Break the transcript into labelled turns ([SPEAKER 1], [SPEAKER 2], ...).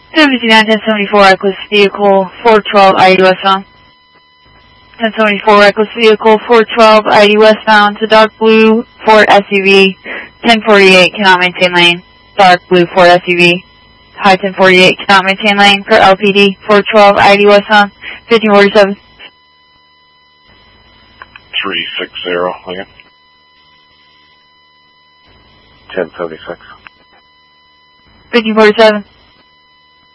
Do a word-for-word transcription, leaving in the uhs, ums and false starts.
[SPEAKER 1] fifty-nine ten seventy-four Reckless Vehicle four twelve I D westbound. ten seventy-four Reckless Vehicle four twelve I D westbound to dark blue Ford S U V. ten forty-eight cannot maintain lane. Dark blue Ford S U V. High ten forty-eight cannot maintain lane for L P D four twelve I D westbound. fifteen forty-seven.
[SPEAKER 2] three six zero again. ten seventy-six.
[SPEAKER 1] fifteen forty-seven.